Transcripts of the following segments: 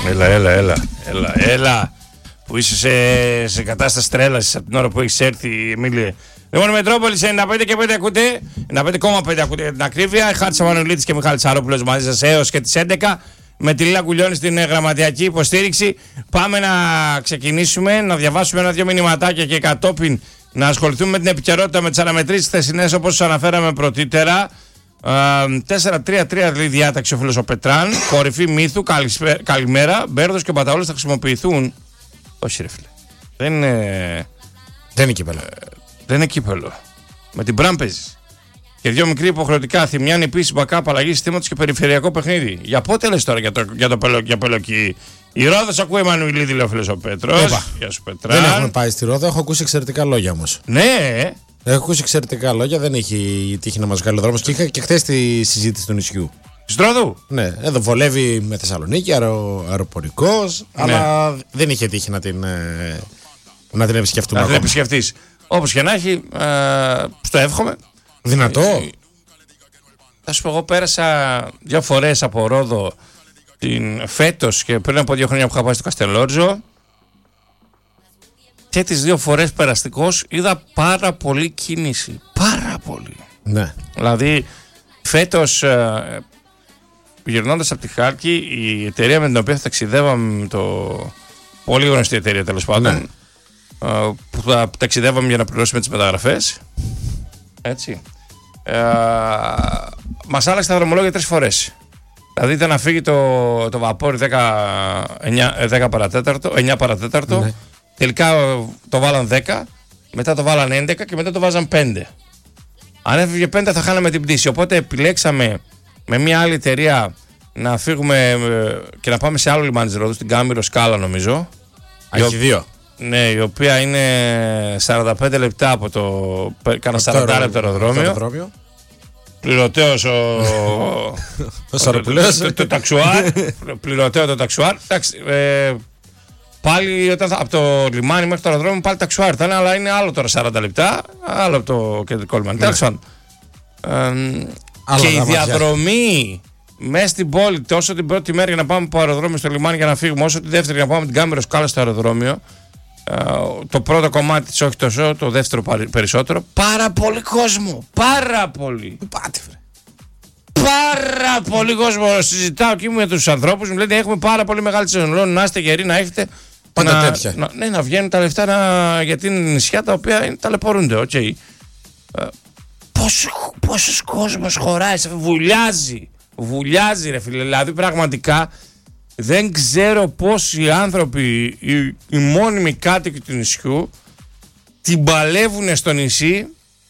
Έλα. Που είσαι σε κατάσταση τρέλασης από την ώρα που έχεις έρθει, Εμίλιε. Λοιπόν, Μετρόπολης 95 και 5 ακούτε. 95,5 ακούτε για την ακρίβεια. Χάρτης Αμανουλίτης και Μιχάλης Αρόπουλος μαζί σας έως και τις 11. Με τη Λίλα Κουλιώνη στην γραμματιακή υποστήριξη. Πάμε να ξεκινήσουμε, να διαβάσουμε ένα-δυο μηνυματάκια και κατόπιν να ασχοληθούμε με την επικαιρότητα, με τις αναμετρήσεις χθεσινές όπως σας αναφέραμε πρωτήτερα. 4-3-3 διάταξη ο φίλος ο Πετράν. Κορυφή Μύθου, καλημέρα. Μπέρδος και Μπαταόλος θα χρησιμοποιηθούν. Όχι, ρε φίλε. Δεν είναι κύπελο. Δεν είναι κύπελο. Με την Μπραν παίζεις. Και δύο μικροί υποχρεωτικά. Θυμιάνει επίσης μπακάπ, αλλαγή συστήματος και περιφερειακό παιχνίδι. Για πότε λες τώρα για Πελοκή? Η Ρόδος ακούει Εμμανουηλίδη, λέει ο φίλος ο Πέτρος. Γεια σου, Πετράν. Δεν έχουμε πάει στη Ρόδο, έχω ακούσει εξαιρετικά λόγια όμως. Ναι. Έχω ακούσει εξαιρετικά λόγια, δεν έχει τύχει να μας βγάλει ο δρόμος. Και είχα και χθες τη συζήτηση του νησιού. Στρόδου. Ναι, εδώ βολεύει με Θεσσαλονίκη, αεροπορικός, ναι. Αλλά δεν είχε τύχει να την επισκεφτούμε. Να την επισκεφτείς. Όπως και να έχει, στο εύχομαι. Δυνατό. Θα σου πω, εγώ πέρασα 2 φορές από Ρόδο φέτος και πριν από 2 χρόνια που είχα πάει στο Καστελόρζο. Και τις 2 φορές περαστικός είδα πάρα πολύ κίνηση. Πάρα πολύ. Ναι. Δηλαδή, φέτος, γυρνώντας από τη Χάλκη, η εταιρεία με την οποία θα ταξιδεύαμε, πολύ γνωστή εταιρεία τέλος πάντων, ναι. Που θα ταξιδεύαμε για να πληρώσουμε τις μεταγραφές. Έτσι. Μας άλλαξε τα δρομολόγια 3 φορές. Δηλαδή ήταν να φύγει το βαπόρι 9 παρατέταρτο. Ναι. Τελικά το βάλαν 10, μετά το βάλαν 11 και μετά το βάζαν 5. Αν έφυγε 5 θα χάναμε την πτήση. Οπότε επιλέξαμε με μια άλλη εταιρεία να φύγουμε και να πάμε σε άλλο λιμάνι της Ρόδου, στην Κάμηρο Σκάλα νομίζω. Έχει 2. Ναι, η οποία είναι 45 λεπτά από κάνα 40 λεπτά αεροδρόμιο. Πληρωτέος το ταξουάρ. Πληρωτέο το ταξουάρ. Πάλι από το λιμάνι μέχρι το αεροδρόμιο πάλι ταξουάρ ήταν, αλλά είναι άλλο τώρα 40 λεπτά, άλλο από το κεντρικό λιμάνι. Ναι. Και η διαδρομή μέσα στην πόλη, τόσο την πρώτη μέρα για να πάμε από το αεροδρόμιο στο λιμάνι για να φύγουμε, όσο τη δεύτερη για να πάμε την Κάμηρο Σκάλα στο αεροδρόμιο. Το πρώτο κομμάτι της όχι τόσο, το δεύτερο περισσότερο. Πάρα πολύ κόσμο. Πάρα πολύ. Πάρα πολύ κόσμο. Συζητάω εκεί με τους ανθρώπους, μου λένε έχουμε πάρα πολύ μεγάλη σεζόν. Να είστε γεροί, να έχετε. Πάντα τέτοια. Να βγαίνουν τα λεφτά για την νησιά τα οποία ταλαιπωρούνται. Okay. Πόσος κόσμος χωράει, βουλιάζει ρε φίλε. Δηλαδή πραγματικά δεν ξέρω πόσοι άνθρωποι, οι μόνιμοι κάτοικοι του νησιού, την παλεύουν στο νησί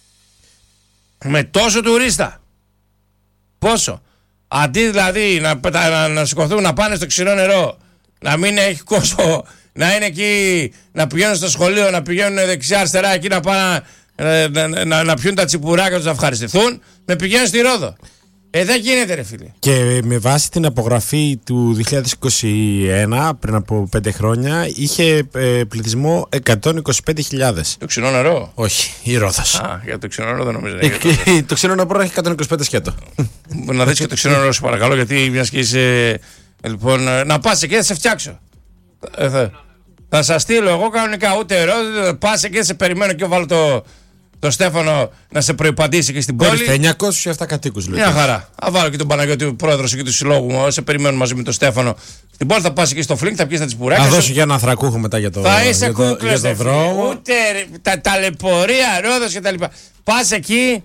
με τόσο τουρίστα. Πόσο. Αντί δηλαδή να σηκωθούν να πάνε στο ξηρό νερό, να μην έχει κόσμο, να είναι εκεί, να πηγαίνουν στο σχολείο, να πηγαίνουν δεξιά-αριστερά εκεί να πάνε να πιούν τα τσιπουράκια τους να ευχαριστηθούν, με πηγαίνουν στη Ρόδο. Δεν γίνεται ρε φίλε. Και με βάση την απογραφή του 2021, πριν από 5 χρόνια, είχε πληθυσμό 125.000. Το ξινό νερό? Όχι, η Ρόδος. Για το ξινό νερό δεν νομίζω. Το ξινό νερό έχει 125 σκέτο. Να δεις και το ξινό νερό σου παρακαλώ, γιατί μιας και είσαι... Λοιπόν, να πας εκεί θα σε φτιάξω. Θα σας στείλω εγώ κανονικά, ούτε ερώτηση, πας εκεί, θα σε περιμένω και βάλω το Στέφανο να σε προϋπαντήσει και στην πόλη. 907 κατοίκους λέει. Μια χαρά. Θα βάλω και τον Παναγιώτη, πρόεδρος εκεί του συλλόγου μου, σε περιμένουν μαζί με τον Στέφανο. Στην πόλη θα πας εκεί στο Φλίνκ, θα πιείς τα τσιπουράκια. Θα δώσω για ένα ανθρακούχο μετά για το δρόμο. Ούτε τα ταλαιπωρία, Ρόδος και τα λοιπά. Πας εκεί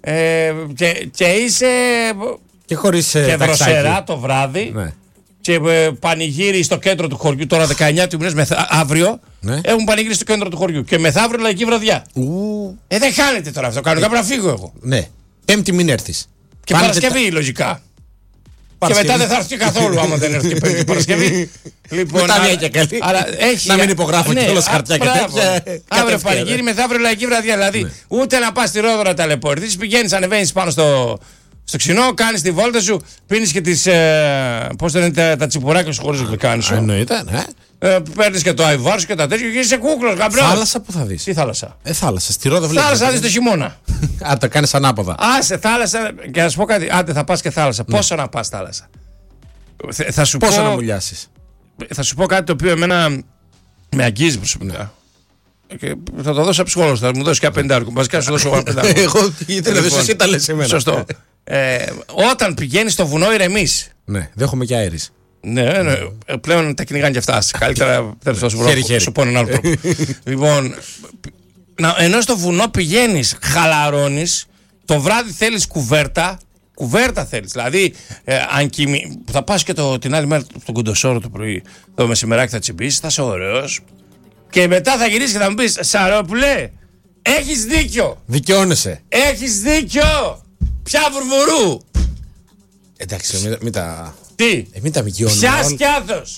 και είσαι. Και χωρίς και δροσερά το βράδυ. Ναι. Και πανηγύρι στο κέντρο του χωριού. Τώρα 19 του μήνες, αύριο, ναι. Έχουν πανηγύρι στο κέντρο του χωριού. Και μεθαύριο λαϊκή βραδιά. Δεν χάνεται τώρα αυτό. Κανονικά πρέπει να φύγω εγώ. Ναι. Πέμπτη μην έρθεις. Και Παρασκευή λογικά. Και μετά δεν θα έρθει καθόλου άμα δεν έρθει και Πέμπτη Παρασκευή. Λοιπόν, μετά μια και καλή. Να μην υπογράφω και όλος χαρτιά και τέτοια. Αύριο πανηγύρι, μεθαύριο λαϊκή βραδιά. Δηλαδή ούτε να πας στη Ρόδο να ταλαιπωρηθείς. Πηγαίνεις, ανεβαίνεις πάνω στο ξινό, κάνεις τη βόλτα σου, πίνεις και τις. Πώς το λένε, τα τσιπουράκια σου χωρίς γλυκάνη σου. Εννοείται, ναι. Παίρνεις και το αϊβάρ σου και τα τέτοια και είσαι κούκλος, γαμπρός. Θάλασσα που θα δεις. Τι θάλασσα? Θάλασσα, στη Ρόδο βλέπεις. Θάλασσα θα δεις το χειμώνα. Το κάνεις ανάποδα. Άσε θάλασσα, και να σου πω κάτι. Άντε θα πας και θάλασσα. Πόσο να πας θάλασσα? Πόσο να μουλιάσεις? θα σου πω κάτι το οποίο εμένα με αγγίζει προσωπικά. Και θα το δώσω ψυχολόγος, θα μου δώσει και ένα 50. Βασικά σου δώσω ένα 50. Εγώ ήθελα να εσύ τα λες εμένα. Σωστό. Όταν πηγαίνεις στο βουνό, ηρεμείς. Ναι, δέχομαι και αέρης. Ναι, πλέον τα κυνηγάνε και αυτά. Καλύτερα δεν θα σου πω. Σου πω έναν άλλο τρόπο. Λοιπόν, ενώ στο βουνό πηγαίνεις, χαλαρώνεις, το βράδυ θέλεις κουβέρτα. Κουβέρτα θέλεις. Δηλαδή, θα πας και την άλλη μέρα στον Κοντοσόρο το πρωί, το μεσημεράκι θα τσιμπήσεις, θα είσαι ωραίος. Και μετά θα γυρίσεις και θα μου πεις, Σαρόπουλε, έχεις δίκιο. Δικαιώνεσαι. Έχεις δίκιο. Ποια βουρβουρού. Εντάξει, μην τα. Τι. Μην τα δικαιώνουμε. Ποια σκιάθος.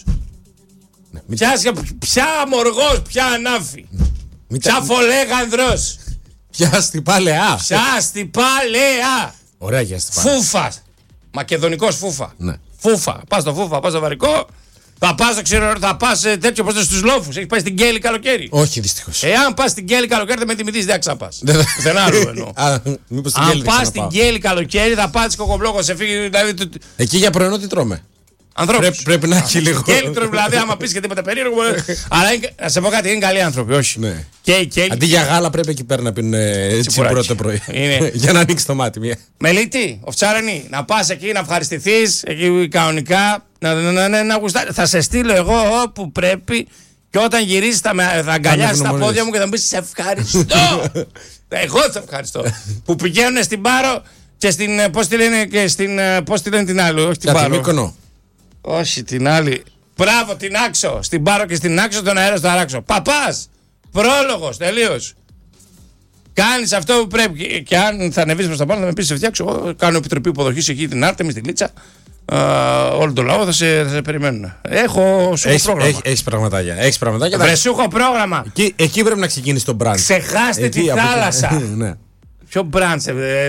Ποια αμοργός, ποια ανάφη. Ποια φολέγανδρος. Ποια στιπάλεα. Ποια στιπάλεα. Ωραία, για στιπάλεα. Φούφα. Μακεδονικός φούφα. Ναι. Φούφα. Πας στο φούφα, πας στο βαρικό. Θα πας, θα πας τέτοιο όπως στους λόφους. Έχει πάει στην Κέλη καλοκαίρι. Όχι, δυστυχώς. Εάν πας στην Κέλη καλοκαίρι θα με τιμηθείς, δεν ξαπάς. Δεν άλλο εννοώ. Αν πας στην Κέλη καλοκαίρι θα πας κοκομπλόκο, σε φύγει. Εκεί για πρωινό τι τρώμε. Ανθρώπους. Πρέπει να έχει λίγο. Κέλη τρώμε, δηλαδή άμα πεις και τίποτα περίεργο. Αλλά να σε πω κάτι, είναι καλοί άνθρωποι, όχι. Αντί για γάλα πρέπει εκεί πέρα να πίνουν τσιμπουρό το πρωί. Για να ανοίξει το μάτι. Μελίτη, οφτσάρενη, να πας εκεί να ευχαριστηθείς, εκεί κανονικά. Να γουστάρει. Θα σε στείλω εγώ όπου πρέπει και όταν γυρίσεις θα αγκαλιάσεις τα πόδια μου και θα μου πεις σε ευχαριστώ. Εγώ σε ευχαριστώ. Που πηγαίνουν στην Πάρο και στην. Πώς τη λένε την άλλη, όχι την Πάρο. Όχι την άλλη. Μπράβο, την Άξο. Στην Πάρο και στην Άξο τον αέρα στο αράξω. Παπάς. Πρόλογος, τελείως. Κάνεις αυτό που πρέπει. Και αν θα ανεβείς προς τα πάνω θα με πεις σε φτιάξω. Εγώ κάνω επιτροπή υποδοχής εκεί την Άρτεμις, στην Λίτσα. Όλο το λαό θα σε περιμένουν. Έχω πρόγραμμα. Έχεις πραγματάκια. Σου έχω πρόγραμμα. Εκεί πρέπει να ξεκινήσει το μπραντ. Ξεχάστε τη θάλασσα. Ποιο μπραντ.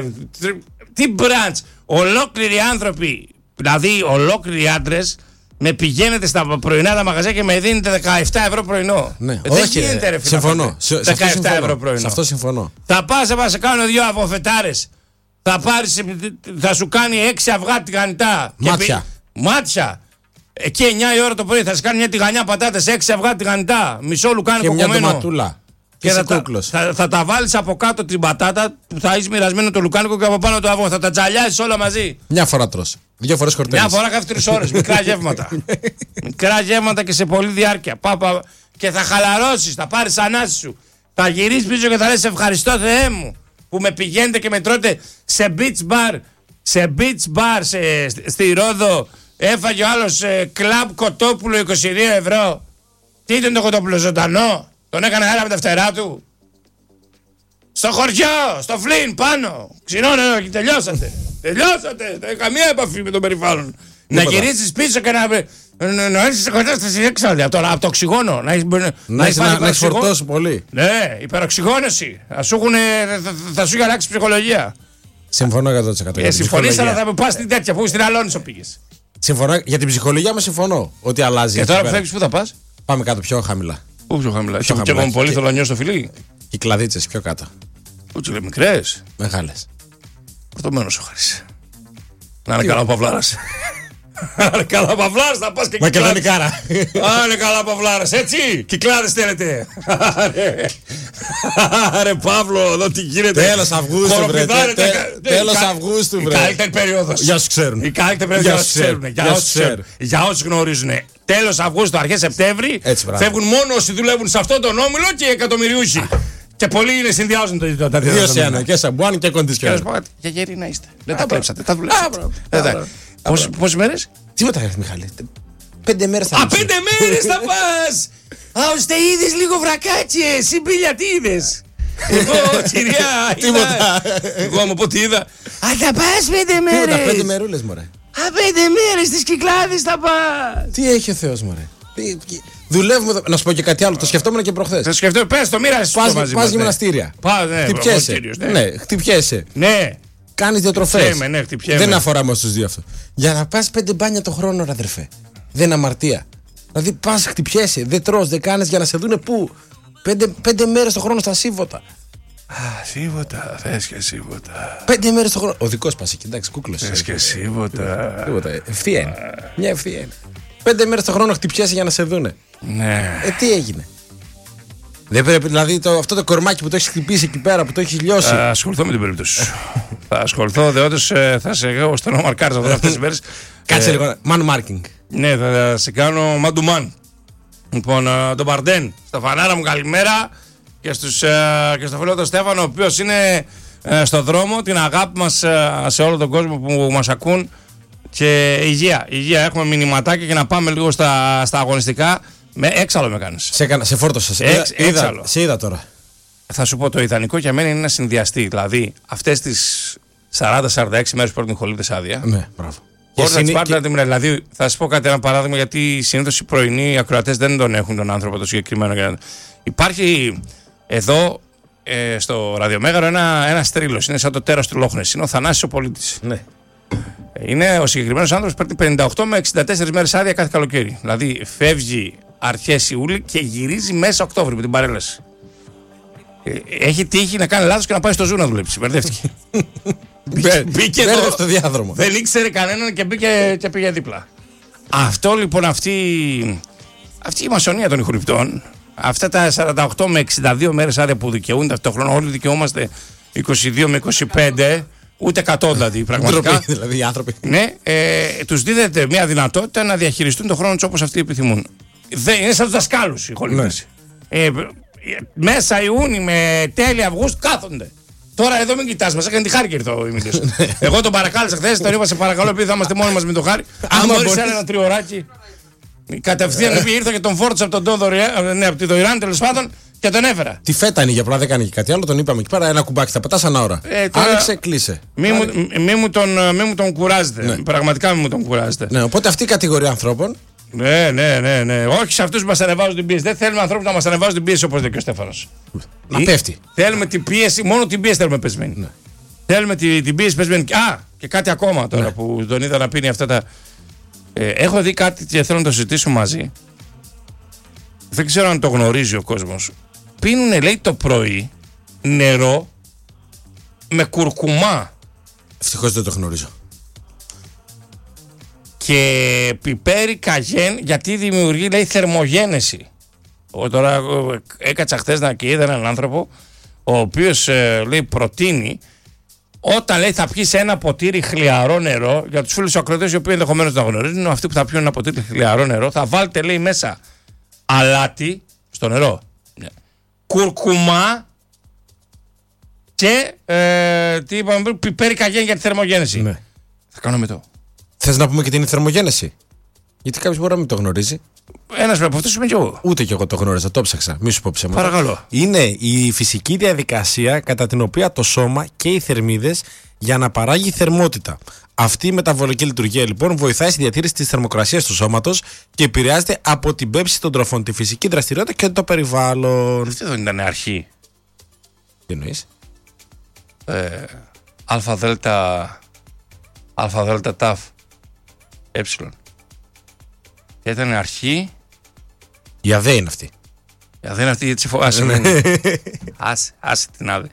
Τι μπραντ. Ολόκληροι άνθρωποι, δηλαδή ολόκληροι άντρες, με πηγαίνετε στα πρωινά τα μαγαζιά και με δίνετε 17 ευρώ πρωινό. Ναι, δεν γίνεται ρε φίλε. Συμφωνώ. 17 ευρώ πρωινό. Σε αυτό συμφωνώ. Θα πας να σε κάνω 2 αβοφετάρες. Θα σου κάνει 6 αυγά τηγανιτά. Μάτια. Εκεί 9 η ώρα το πρωί θα σου κάνει μια τηγανιά πατάτες, 6 αυγά τηγανιτά. Μισό λουκάνι κοκκομένο. Και μια ντοματούλα. Και θα τα βάλεις από κάτω την πατάτα που θα έχεις μοιρασμένο το λουκάνικο και από πάνω το αυγό. Θα τα τζαλιάσεις όλα μαζί. Μια φορά τρως. 2 φορές χορταίνεις. Μια φορά κάθε 3 ώρες. Μικρά γεύματα. Μικρά γεύματα και σε πολλή διάρκεια. Και θα χαλαρώσεις, θα πάρεις ανάση σου. Θα γυρίσεις πίσω και θα λες ευχαριστώ Θεέ μου που με πηγαίνετε και με τρώτε σε beach bar. Σε beach bar στη Ρόδο. Έφαγε ο άλλος κλαμπ κοτόπουλο 22 ευρώ. Τι ήταν το κοτόπουλο, ζωντανό? Τον έκανε αέρα με τα φτερά του. Στο χωριό, στο Φλίν, πάνω. Ξινώνε, όχι, τελειώσατε. Τελειώσατε. Δεν έχει καμία επαφή με τον περιβάλλον. Να γυρίσεις πίσω και να έρθεις σε κατάσταση έξαλλη από το οξυγόνο. Να έχεις φορτώσει πολύ. Ναι, υπεροξυγόνωση. Θα σου έχει αλλάξει ψυχολογία. Συμφωνώ 100%. Συμφωνείς, αλλά θα με πας στην τέτοια που στην Αλόνισο πήγες. Συμφωνώ, για την ψυχολογία μου συμφωνώ ότι αλλάζει. Και τώρα που φεύγεις, πού θα πας? Πάμε κάτω πιο χαμηλά. Πού πιο χαμηλά? Και εγώ πολύ θέλω να νιώσω το φιλί. Οι κλαδίτσες πιο κάτω. Ούτσι λέει μικρές. Μεγάλες. Πορτωμένος ο Χάρης. Να είναι καλά ο Παυλάρας. Να είναι καλά ο Παυλάρας, θα πας και κυκλάδες. Μακεδονικάρα. Να είναι καλά ο Παυλάρας, έτσι. Κυκλάδες θέλετε. Άρε Παύλο, εδώ τι γίνεται. Τέλος Αυγούστου βρε. Τέλος Αυγούστου βρε. Η καλύτερη περίοδος. Για όσους ξέρουν. Η καλύτερη περίοδος για όσους ξέρουν. Για όσους γνωρίζουν. Τέλος Αυγούστου, αρχές Σεπτέμβρη. Φεύγουν μόνο όσοι δουλεύουν σε αυτόν τον όμιλο και εκατομμυριούχοι. Και πολλοί είναι συνδυάζουν τα δύο. Δύο σε ένα, και σαμπουάν και κοντισιόν. Για γεροί να είστε. Δεν τα κλέψατε, τα δουλέψατε. Πόσες μέρες? Τίποτα ρε Μιχάλη. 5 μέρες θα πας. 5 μέρες θα πας! Ώστε είδες λίγο βρακάτσι, συμπίλια τι είδες? Εγώ κυρία, τίποτα. Εγώ μου πω τι είδα. Θα πας 5 μέρες. Τίποτα, 5 μερούλες μωρέ. 5 μέρες στις Κυκλάδες θα πας. Τι έχει ο Θεός μωρέ. Δουλεύουμε. Να σου πω και κάτι άλλο. Το σκεφτόμουν και προχθές. Το σκεφτόμουν, πες το, μοίρασες το μαζί. Πας γυμναστήρια. Χτυπιέσαι. Ναι, χτυπιέσαι. Ναι. Κάνεις διατροφές. Ναι, δεν αφορά μόνο στους δύο αυτό. Για να πας 5 μπάνια το χρόνο, ρε αδερφέ. Δεν είναι αμαρτία. Δηλαδή πας, χτυπιέσαι, δεν τρως, δεν κάνεις για να σε δούνε πού. 5 μέρες το χρόνο στα Σίβωτα. Σίβωτα, θες και Σίβωτα. 5 μέρες το χρόνο. Ο δικός πας εκεί, εντάξει, κούκλος. Θες και Σίβωτα. Ευθεία είναι. Μια ευθεία είναι. 5 μέρες το χρόνο χτυπιέσαι για να σε δούνε. Ναι. Τι έγινε. Δεν πρέπει, δηλαδή αυτό το κορμάκι που το έχει χτυπήσει εκεί πέρα, που το έχει λιώσει. Θα ασχοληθώ με την περίπτωση σου. Θα ασχοληθώ, δεόντως θα σε εγώ στενό μαρκάριζα αυτές τις μέρες. Κάτσε λίγο. Man marking. Ναι, θα σε κάνω man to man. Λοιπόν, τον Μπαρντέν, στα φανάρα μου καλημέρα και στο φίλο τον Στέφανο, ο οποίος είναι στο δρόμο. Την αγάπη μας σε όλο τον κόσμο που μας ακούν. Και υγεία. Έχουμε μηνυματάκια και να πάμε λίγο στα αγωνιστικά. Έξαλλο με κάνεις. Σε φόρτωσα. Σε είδα τώρα. Θα σου πω, το ιδανικό για μένα είναι να συνδυαστεί. Δηλαδή, αυτές τις 40-46 μέρες που έχουν χολίδες άδεια. Ναι, μπράβο. Δηλαδή, θα σα πω κάτι, ένα παράδειγμα, γιατί συνήθως οι πρωινοί ακροατές δεν τον έχουν τον άνθρωπο το συγκεκριμένο. Υπάρχει εδώ στο ραδιομέγαρο ένα τρίλος. Είναι σαν το τέρας του Λόχνες. Είναι ο Θανάσης ο Πολίτης. Ναι. Είναι ο συγκεκριμένος άνθρωπος που παίρνει 58 με 64 μέρες άδεια κάθε καλοκαίρι. Δηλαδή, φεύγει αρχές Ιούλη και γυρίζει μέσα Οκτώβρη με την παρέλαση. Έχει τύχει να κάνει λάθος και να πάει στο Ζου να δουλέψει. Μπερδεύτηκε. Μπήκε εδώ στο διάδρομο. Δεν ήξερε κανέναν και μπήκε και πήγε δίπλα. Αυτό λοιπόν, αυτή η μασονία των ηχορυπτών, αυτά τα 48 με 62 μέρες άδεια που δικαιούνται αυτό το χρόνο, όλοι δικαιούμαστε 22 με 25, ούτε 100 δηλαδή πραγματικά. Δηλαδή οι άνθρωποι. Ναι, τους δίδεται μια δυνατότητα να διαχειριστούν τον χρόνο τους όπως αυτοί επιθυμούν. Είναι σαν τους δασκάλους οι χολίδες. Μέσα Ιούνι με τέλη Αυγούστου κάθονται. Τώρα εδώ μην κοιτάς, μας έκανε τη Χάρη και ήρθε ο Μίλιος. Εγώ τον παρακάλεσα χθες, τον είπα σε παρακαλώ, επειδή θα είμαστε μόνοι μας με τον Χάρη. Αν μπορείς ένα τριωράκι. Κατευθείαν ήρθα και τον φόρτωσα από τον Τόδο, από τη Δοϊράν τέλος πάντων και τον έφερα. Τι φέτα είναι για πολλά, δεν κάνει και κάτι άλλο, τον είπαμε εκεί πέρα. Ένα κουμπάκι θα πατάς ανά ώρα. Άνοιξε, κλείσε. Μη μου τον κουράζετε. Ναι. Πραγματικά μη μου τον κουράζετε. Ναι, οπότε αυτή η κατηγορία ανθρώπων. Ναι. Όχι σε αυτούς που μας ανεβάζουν την πίεση. Δεν θέλουμε ανθρώπους να μας ανεβάζουν την πίεση όπως λέει και ο Στέφανος. Να πέφτει. Θέλουμε την πίεση, μόνο την πίεση θέλουμε πεσμένη. Ναι. Θέλουμε την πίεση πεσμένη. Και κάτι ακόμα τώρα που τον είδα να πίνει αυτά τα. Έχω δει κάτι και θέλω να το συζητήσω μαζί. Δεν ξέρω αν το γνωρίζει ο κόσμος. Πίνουνε, λέει, το πρωί νερό με κουρκουμά. Ευτυχώς δεν το γνωρίζω. Και πιπέρι καγέν, γιατί δημιουργεί, λέει, θερμογένεση. Τώρα έκατσα χθες και είδα έναν άνθρωπο ο οποίος λέει προτείνει όταν λέει θα πιεις ένα ποτήρι χλιαρό νερό, για τους φίλους ακροατές οι οποίοι ενδεχομένως να γνωρίζουν, αυτοί που θα πιούν ένα ποτήρι χλιαρό νερό, θα βάλετε, λέει, μέσα αλάτι στο νερό, κουρκουμά και τι είπαμε, πιπέρι καγέν για τη θερμογένεση. Ναι. Θα κάνω με το. Θες να πούμε και την θερμογένεση? Γιατί κάποιος μπορεί να μην το γνωρίζει. Ένας από αυτούς είμαι κι εγώ. Ούτε κι εγώ το γνώριζα, το ψάξα. Μη σου πω ψέματα. Παρακαλώ. Είναι η φυσική διαδικασία κατά την οποία το σώμα και οι θερμίδες για να παράγει θερμότητα. Αυτή η μεταβολική λειτουργία λοιπόν βοηθάει στη διατήρηση της θερμοκρασίας του σώματος και επηρεάζεται από την πέμψη των τροφών, τη φυσική δραστηριότητα και το περιβάλλον. Αυτό δεν ήταν αρχή. Τι εννοείς? Αλφα-δέλτα ταφ. Και ήταν αρχή. Η ΑΔΕ είναι αυτή. Η ΑΔΕ είναι αυτή, έτσι φοβάσαι. Άσε την ΑΔΕ.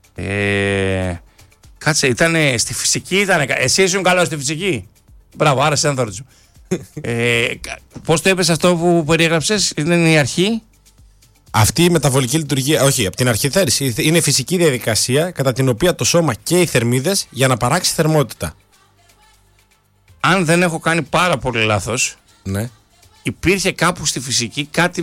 Κάτσε, ήταν στη φυσική. Εσύ ήσουν καλός στη φυσική. Μπράβο, άρεσε να το ρωτήσω. Πώς το είπες αυτό που περιέγραψες? Είναι η αρχή. Αυτή η μεταβολική λειτουργία, όχι, από την αρχή θέλεις. Είναι φυσική διαδικασία κατά την οποία το σώμα και οι θερμίδες για να παράξει θερμότητα. Αν δεν έχω κάνει πάρα πολύ λάθος, ναι. Υπήρχε κάπου στη φυσική κάτι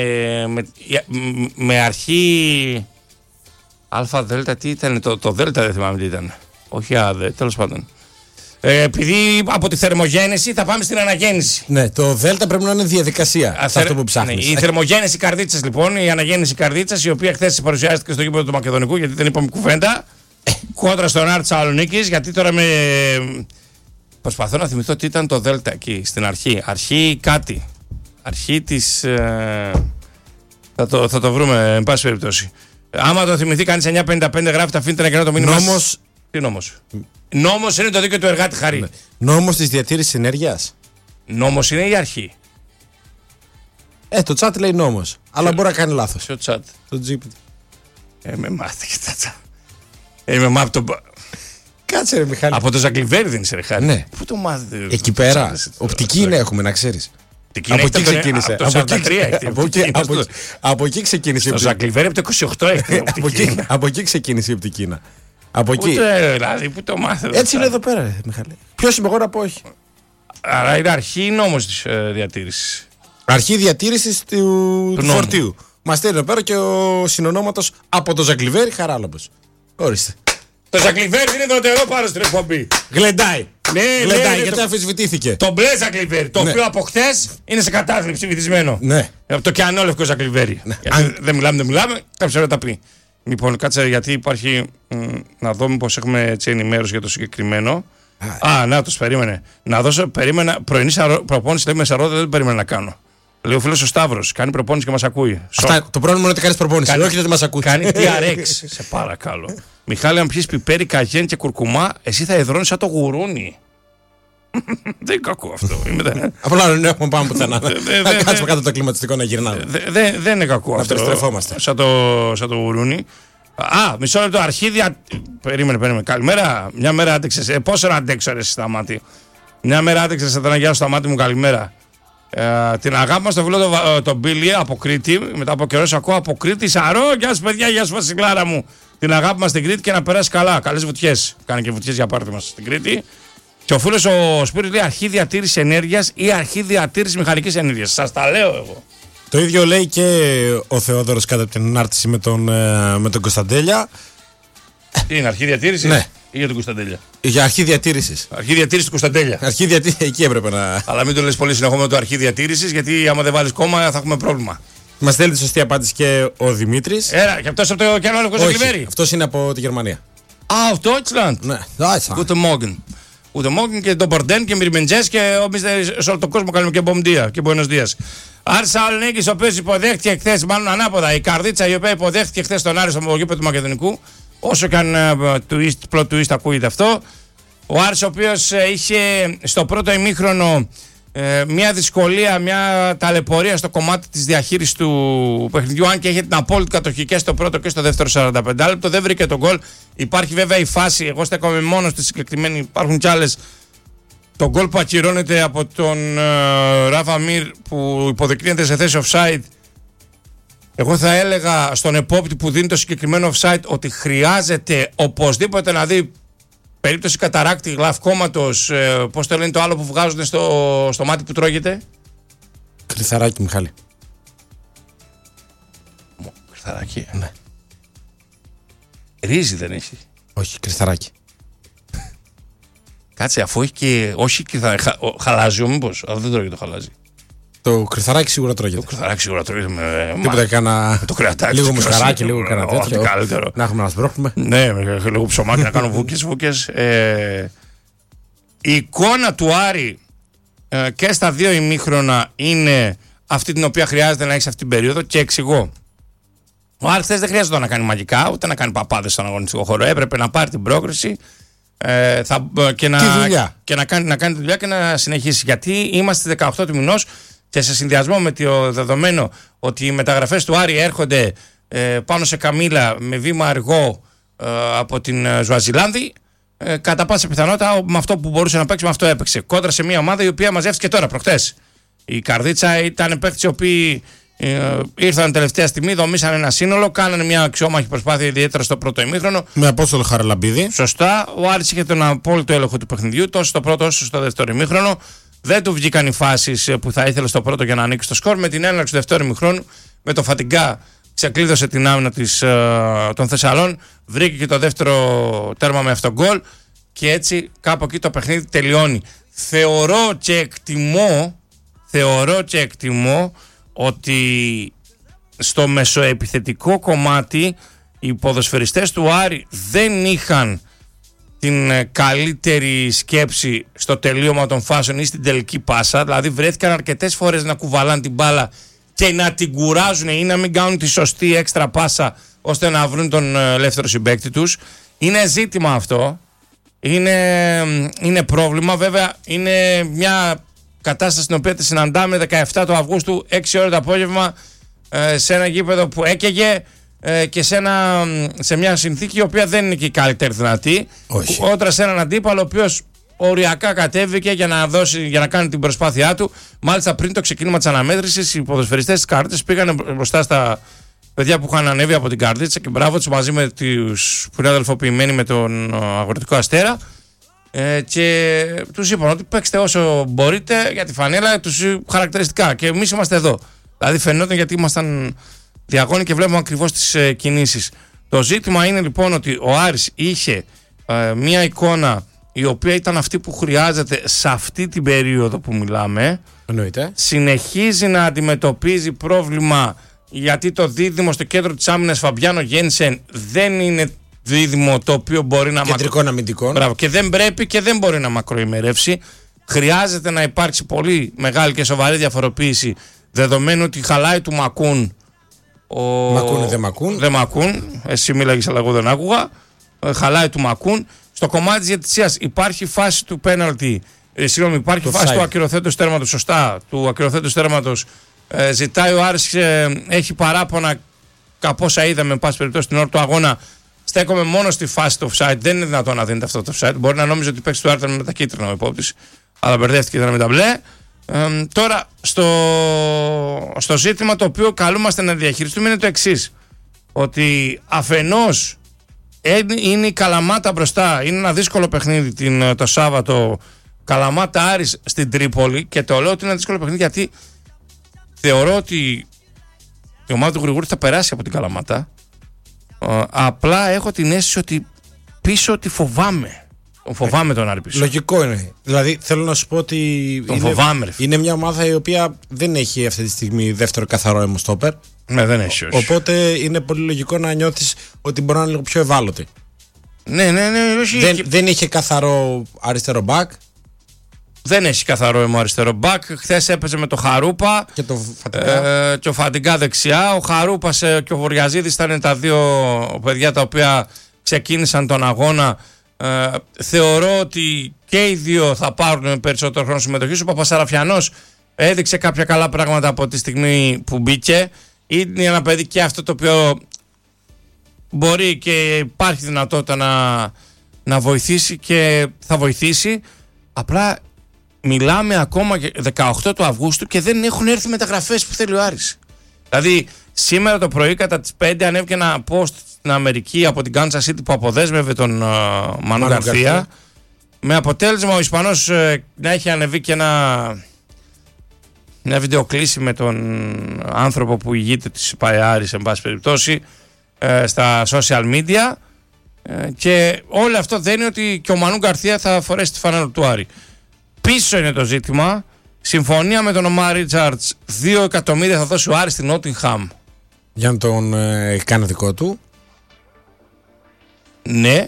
με αρχή αλφα δέλτα, τι ήταν, το δέλτα δεν θυμάμαι τι ήταν. Όχι άδε, τέλος πάντων. Επειδή από τη θερμογένεση θα πάμε στην αναγέννηση. Ναι, το δέλτα πρέπει να είναι διαδικασία. Αυτό που ψάχνεις. Ναι, η θερμογένεση καρδίτσας λοιπόν, η αναγέννηση καρδίτσας, η οποία χθες παρουσιάστηκε στο γήπεδο του Μακεδονικού, γιατί δεν είπαμε κουβέντα. Κόντρα στον Άρη Θεσσαλονίκης, γιατί τώρα προσπαθώ να θυμηθώ τι ήταν το δέλτα εκεί στην αρχή. Αρχή κάτι. Αρχή της. Θα το βρούμε, εν πάση περιπτώσει. Άμα το θυμηθεί κανείς 955 γράφει, τα αφήνετε να κάνω το μήνυμα. Νόμος. Τι νόμος? Νόμος είναι το δίκαιο του εργάτη, Χαρή. Ναι. Νόμος της διατήρησης ενέργειας. Νόμος είναι η αρχή. Το chat λέει νόμος. Αλλά μπορεί να κάνει λάθος. Ποιο chat? Το GPT. Με μάθει και τα chat. Με μάθει το. Κάτσε ρε Μιχάλη. Από το Ζαγκλιβέρι δεν είσαι ρε Χάρη. Ναι. Πού το μάθετε? Εκεί πέρα. Οπτική είναι έχουμε να ξέρεις. Από εκεί ξεκίνησε. Από εκεί ξεκίνησε. Στο Ζαγκλιβέρι από το 28 έχει. Από εκεί ξεκίνησε η οπτική. Από εκεί. Δηλαδή, πού το μάθετε. Έτσι είναι εδώ πέρα, Μιχάλη. Ποιος είμαι εγώ να πω όχι. Άρα είναι αρχή νόμος της διατήρησης. Αρχή διατήρησης του φορτίου. Μας στέλνει εδώ πέρα και ο συνονόματος από το Ζαγκλιβέρι Χαράλαμπος. Ορίστε. Το Ζαγκλιβέρι είναι εδώ πάνω στην εκπομπή. Γλεντάει. Ναι, γλεντάει, γιατί αμφισβητήθηκε. Το μπλε Ζαγκλιβέρι, το οποίο από χθες είναι σε κατάθλιψη βυθισμένο. Ναι. Από το κιανόλευκο Ζαγκλιβέρι. Ναι. Δεν μιλάμε, κάποιος θα τα πει. Λοιπόν, κάτσε γιατί υπάρχει. Να δω μήπως έχουμε έτσι ενημέρωση για το συγκεκριμένο. Να το περίμενε. Να δώσω, περίμενα. Πρωινή προπόνηση λέει με Σαρόδα, δεν περίμενα να κάνω. Λέει ο φίλος ο Σταύρος, κάνει προπόνηση και μας ακούει. Το πρόβλημα είναι ότι κάνεις προπόνηση. Όχι, δεν μας ακούει. Κάνει TRX, σε παρακαλώ. Μιχάλη, αν πιεις πιπέρι, καγέν και κουρκουμά, εσύ θα εδρώνεις σαν το γουρούνι. Δεν είναι κακό αυτό. Απλά δεν έχουμε πάμε πουθενά. Να κάτσουμε κάτω το κλιματιστικό να γυρνάμε. Δεν είναι κακό αυτό. Να περιστρεφόμαστε. Σαν το γουρούνι. Μισό λεπτό, αρχίδια. Περίμενε. Καλημέρα. Μια μέρα άντεξες. Πόσο να αντέξω, ρε Σταμάτη. Μια μέρα άντεξες, θα τον Σταμάτη μου, καλημέρα. Την αγάπη μας στο φίλο τον Μπίλι από Κρήτη. Μετά από καιρό ακούω από Κρήτη. Σαρό, γεια σου παιδιά, γεια σου Βασιλάρα μου. Την αγάπη μας στην Κρήτη και να περάσει καλά. Καλές βουτιές. Κάνει και βουτιές για πάρτι μας στην Κρήτη. Και ο φίλος ο Σπύρος λέει αρχή διατήρηση ενέργειας ή αρχή διατήρηση μηχανικής ενέργειας. Σας τα λέω εγώ. Το ίδιο λέει και ο Θεόδωρος κατά την ανάρτηση με τον Κωνσταντέλια. Τι είναι, αρχή διατήρηση? Ναι. Ή για τον Κωνσταντέλια? Για αρχή διατήρηση. Αρχή διατήρηση του Κωνσταντέλια. Εκεί έπρεπε να. Αλλά μην το λες πολύ συνεχόμενο το αρχή διατήρηση, γιατί άμα δεν βάλεις κόμμα θα έχουμε πρόβλημα. Μας στέλνει τη σωστή απάντηση και ο Δημήτρης. Και αυτός από το κιανόλευκο Ζαγκλιβέρι. Αυτός είναι από τη Γερμανία. Auf Deutschland. Ναι. Guten Morgen. Guten Morgen και τον Μπορντέν και Μυρμεντζές και σε όλο τον κόσμο κάνουμε και Μπομπντία και Buenos Dias. Άρης Αλνίκης, ο οποίος υποδέχτηκε χθες, μάλλον ανάποδα, η Καρδίτσα η οποία υποδέχτηκε χθες τον Άρη στο γήπεδο του Μακεδονικού. Όσο και αν plot twist ακούγεται αυτό. Ο Άρης ο οποίος είχε στο πρώτο ημίχρονο μια δυσκολία, μια ταλαιπωρία στο κομμάτι της διαχείρισης του παιχνιδιού, αν και είχε την απόλυτη κατοχή και στο πρώτο και στο δεύτερο 45 λεπτό. Δεν βρήκε τον γκολ. Υπάρχει βέβαια η φάση, εγώ στέκομαι μόνο στη συγκεκριμένη, υπάρχουν κι άλλες. Το γκολ που ακυρώνεται από τον Ράφα Μίρ που υποδεικνύεται σε θέση offside. Εγώ θα έλεγα στον επόπτη που δίνει το συγκεκριμένο offside ότι χρειάζεται οπωσδήποτε να δει περίπτωση καταράκτη, γλαυκόματος, πώς το λένε το άλλο που βγάζουν στο μάτι που τρώγεται. Κρυθαράκι, Μιχάλη. Κρυθαράκι. Ναι. Ρύζι δεν έχει? Όχι, κρυθαράκι. Κάτσε, αφού έχει και. Όχι χαλάζιο, μήπως? Αλλά δεν τρώγεται το χαλάζι. Το κρυθαράκι σίγουρα τρώγεται. Το κρυθαράκι σίγουρα τρώγεται. Τίποτα κάνα. Το κρεατάκι. Λίγο μουσχαράκι, λίγο κανένα τέτοιο. Καλύτερο. Να έχουμε να σπρώχνουμε. Ναι, λίγο ψωμάκι να κάνω βούκες. Η εικόνα του Άρη και στα δύο ημίχρονα είναι αυτή την οποία χρειάζεται να έχει αυτή την περίοδο και εξηγώ. Ο Άρης δεν χρειάζεται να κάνει μαγικά, ούτε να κάνει παπάδες στον αγωνιστικό χώρο. Έπρεπε να πάρει την πρόκριση και να κάνει τη δουλειά και να συνεχίσει. Γιατί είμαστε 18 του μηνός και σε συνδυασμό με το δεδομένο ότι οι μεταγραφές του Άρη έρχονται πάνω σε καμήλα με βήμα αργό από την Ζουαζιλάνδη, κατά πάσα πιθανότητα με αυτό που μπορούσε να παίξει, με αυτό έπαιξε. Κόντρα σε μια ομάδα η οποία μαζεύτηκε τώρα προχτές. Η Καρδίτσα ήταν παίκτες οι οποίοι ήρθαν τελευταία στιγμή, δομήσαν ένα σύνολο, κάνανε μια αξιόμαχη προσπάθεια ιδιαίτερα στο πρώτο ημίχρονο. Με Απόστολο Χαραλαμπίδη. Σωστά. Ο Άρης είχε τον απόλυτο έλεγχο του παιχνιδιού, τόσο στο πρώτο όσο στο δεύτερο ημίχρονο. Δεν του βγήκαν οι φάσεις που θα ήθελε στο πρώτο για να ανοίξει το σκορ. Με την έναρξη του δεύτερου ημιχρόνου, με το Φατιγκά ξεκλείδωσε την άμυνα των Θεσσαλών, βρήκε και το δεύτερο τέρμα με αυτόν γκολ και έτσι κάπου εκεί το παιχνίδι τελειώνει. Θεωρώ και εκτιμώ ότι στο μεσοεπιθετικό κομμάτι οι ποδοσφαιριστές του Άρη δεν είχαν την καλύτερη σκέψη στο τελείωμα των φάσεων ή στην τελική πάσα. Δηλαδή βρέθηκαν αρκετές φορές να κουβαλάνε την μπάλα και να την κουράζουν ή να μην κάνουν τη σωστή έξτρα πάσα ώστε να βρουν τον ελεύθερο συμπαίκτη τους. Είναι ζήτημα αυτό. Είναι πρόβλημα. Βέβαια είναι μια κατάσταση στην οποία τη συναντάμε 17 του Αυγούστου 6 ώρα το απόγευμα σε ένα γήπεδο που έκαιγε και σε μια συνθήκη η οποία δεν είναι και η καλύτερη δυνατή. Κόντρα σε έναν αντίπαλο ο οποίος οριακά κατέβηκε για να κάνει την προσπάθειά του. Μάλιστα πριν το ξεκίνημα της αναμέτρησης, οι ποδοσφαιριστές της Καρδίτσας πήγαν μπροστά στα παιδιά που είχαν ανέβει από την Καρδίτσα και μπράβο τους μαζί με τους που είναι αδελφοποιημένοι με τον Αγροτικό Αστέρα. Και τους είπαν ότι παίξτε όσο μπορείτε για τη φανέλα, τους χαρακτηριστικά. Και εμείς είμαστε εδώ. Δηλαδή φαινόταν γιατί ήμασταν διαγώνοι και βλέπουμε ακριβώς τις κινήσεις. Το ζήτημα είναι λοιπόν ότι ο Άρης είχε μια εικόνα η οποία ήταν αυτή που χρειάζεται σε αυτή την περίοδο που μιλάμε. Εννοείται. Συνεχίζει να αντιμετωπίζει πρόβλημα γιατί το δίδυμο στο κέντρο της άμυνας Φαμπιάνο Γένσεν δεν είναι δίδυμο το οποίο μπορεί να κεντρικών αμυντικών. Μπράβο, και δεν πρέπει και δεν μπορεί να μακροημερεύσει. Χρειάζεται να υπάρξει πολύ μεγάλη και σοβαρή διαφοροποίηση δεδομένου ότι χαλάει του Μακούν. Δεν Μακούν. Εσύ μίλαγες αλλά εγώ δεν άκουγα. Χαλάει του Μακούν. Στο κομμάτι της διαιτησίας υπάρχει φάση του πέναλτι. Υπάρχει φάση του ακυρωθέντος τέρματος. Σωστά, του ακυρωθέντος τέρματος. Ζητάει ο Άρης, έχει παράπονα από όσα είδαμε, εν πάση περιπτώσει, την ώρα του αγώνα. Στέκομαι μόνο στη φάση του offside. Δεν είναι δυνατόν να δίνεται αυτό το offside. Μπορεί να νόμιζε ότι παίξει του Άρη με τα κίτρινα ο υπόπτης, αλλά μπερδεύτηκε ήταν με τα μπλε. Τώρα, στο ζήτημα το οποίο καλούμαστε να διαχειριστούμε είναι το εξής. Ότι αφενός είναι η Καλαμάτα μπροστά. Είναι ένα δύσκολο παιχνίδι το Σάββατο. Καλαμάτα Άρης στην Τρίπολη. Και το λέω ότι είναι ένα δύσκολο παιχνίδι γιατί θεωρώ ότι η ομάδα του Γρηγούρη θα περάσει από την Καλαμάτα. Απλά έχω την αίσθηση ότι πίσω τη φοβάμαι. Φοβάμαι τον Άρη πίσω. Λογικό είναι. Δηλαδή θέλω να σου πω ότι είναι μια ομάδα η οποία δεν έχει αυτή τη στιγμή δεύτερο καθαρό αιμοστόπερ. Ναι, δεν έχει. Όχι. Οπότε είναι πολύ λογικό να νιώθεις ότι μπορεί να είναι λίγο πιο ευάλωτη. Ναι, όχι. Δεν είχε καθαρό αριστερό μπακ. Δεν έχει καθαρό αριστερό μπακ. Χθες έπαιζε με το Χαρούπα και ο Φαντιγκά δεξιά. Ο Χαρούπας και ο Βοριαζίδης ήταν τα δύο παιδιά τα οποία ξεκίνησαν τον αγώνα. Θεωρώ ότι και οι δύο θα πάρουν περισσότερο χρόνο συμμετοχής. Ο Παπασαραφιανός έδειξε κάποια καλά πράγματα από τη στιγμή που μπήκε. Είναι ένα παιδί και αυτό το οποίο μπορεί και υπάρχει δυνατότητα να βοηθήσει και θα βοηθήσει. Απλά μιλάμε ακόμα 18 του Αυγούστου και δεν έχουν έρθει μεταγραφές που θέλει ο Άρης. Δηλαδή σήμερα το πρωί κατά τις 5 ανέβηκε ένα post στην Αμερική από την Kansas City που αποδέσμευε τον Μανού Γκαρθία, με αποτέλεσμα ο Ισπανός να έχει ανεβεί και μια βιντεοκλήση με τον άνθρωπο που ηγείται της ΠΑΕΑΡης εν πάση περιπτώσει στα social media, και όλο αυτό δένει ότι και ο Μανού Γκαρθία θα φορέσει τη φανέλα του Άρη. Πίσω είναι το ζήτημα. Συμφωνία με τον Ομάρ Ρίτσαρτς, 2 εκατομμύρια θα δώσει ο Άρης στην Νότιγχαμ για να τον κάνει δικό του. Ναι,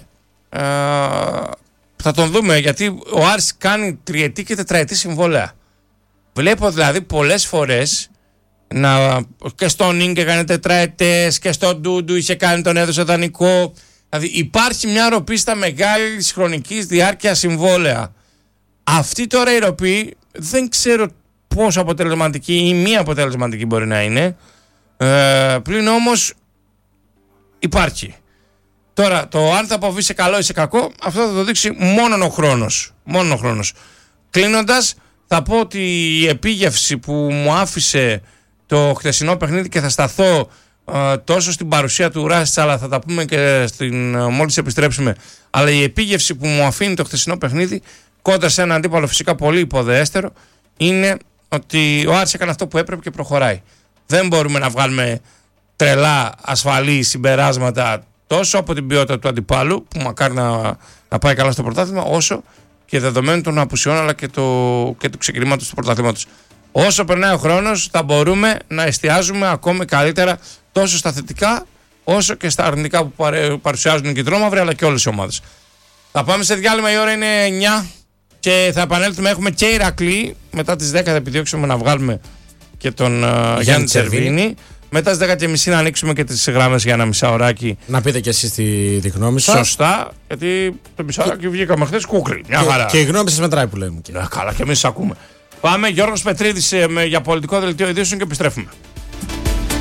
θα τον δούμε γιατί ο Άρης κάνει τριετή και τετραετή συμβόλαια. Βλέπω δηλαδή πολλές φορές και στον Ίνγκ έκανε τετραετές και στον Ντούντου είχε κάνει, τον έδωσε δανεικό. Δηλαδή υπάρχει μια ροπή στα μεγάλης χρονικής διάρκειας συμβόλαια. Αυτή τώρα η ροπή δεν ξέρω πόσο αποτελεσματική ή μη αποτελεσματική μπορεί να είναι. Πλην όμως υπάρχει. Τώρα το αν θα αποβεί σε καλό ή σε κακό, αυτό θα το δείξει μόνο ο χρόνος. Κλείνοντας, θα πω ότι η επίγευση που μου άφησε το χθεσινό παιχνίδι, και θα σταθώ τόσο στην παρουσία του Ράσιτς, αλλά θα τα πούμε και μόλις επιστρέψουμε, αλλά η επίγευση που μου αφήνει το χθεσινό παιχνίδι κόντρα σε ένα αντίπαλο φυσικά πολύ υποδεέστερο, είναι ότι ο Άρης έκανε αυτό που έπρεπε και προχωράει. Δεν μπορούμε να βγάλουμε τρελά ασφαλή συμπεράσματα τόσο από την ποιότητα του αντιπάλου, που μακάρι να πάει καλά στο πρωτάθλημα, όσο και δεδομένου των απουσιών αλλά και του ξεκινήματος του πρωταθλήματος. Όσο περνάει ο χρόνος, θα μπορούμε να εστιάζουμε ακόμη καλύτερα τόσο στα θετικά όσο και στα αρνητικά που παρουσιάζουν οι κυτρόμαυροι αλλά και όλες οι ομάδες. Θα πάμε σε διάλειμμα, η ώρα είναι 9 και θα επανέλθουμε. Έχουμε και Ηρακλή. Μετά τις 10 θα επιδιώξουμε να βγάλουμε και τον Γιάννη Τσερβίνη. Μετά στις 10:30 να ανοίξουμε και τις γράμμες για ένα μισάωράκι. Να πείτε και εσείς τη γνώμη σας. Σωστά, γιατί το μισάωράκι βγήκαμε χθες κούκρι. Μια χαρά. Και η γνώμη σας μετράει που λέμε. Καλά, και εμείς σας ακούμε. Πάμε, Γιώργος Πετρίδης για πολιτικό δελτίο ειδήσεων και επιστρέφουμε.